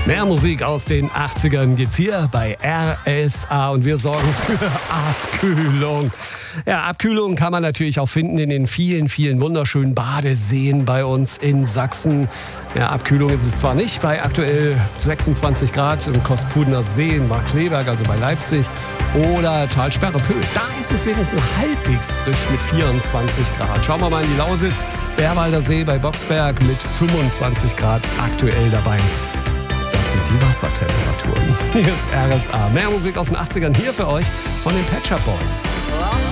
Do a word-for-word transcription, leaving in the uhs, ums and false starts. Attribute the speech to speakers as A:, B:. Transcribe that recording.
A: Mehr Musik aus den achtzigern gibt's hier bei R S A und wir sorgen für Abkühlung. Ja, Abkühlung kann man natürlich auch finden in den vielen, vielen wunderschönen Badeseen bei uns in Sachsen. Ja, Abkühlung ist es zwar nicht bei aktuell sechsundzwanzig Grad im Kospudener See in Bad Kleberg, also bei Leipzig, oder Talsperre-Pöhl. Da ist es wenigstens halbwegs frisch mit vierundzwanzig Grad. Schauen wir mal in die Lausitz, Bärwalder See bei Boxberg mit fünfundzwanzig Grad aktuell dabei. Das sind die Wassertemperaturen. Hier ist R S A. Mehr Musik aus den achtzigern hier für euch von den Pet Shop Boys.